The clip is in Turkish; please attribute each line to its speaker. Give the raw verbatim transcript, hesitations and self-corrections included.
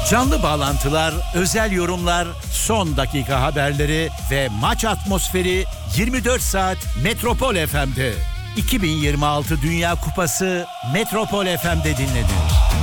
Speaker 1: Canlı bağlantılar, özel yorumlar, son dakika haberleri ve maç atmosferi yirmi dört saat Metropol F M'de. iki bin yirmi altı Dünya Kupası Metropol F M'de dinlenir.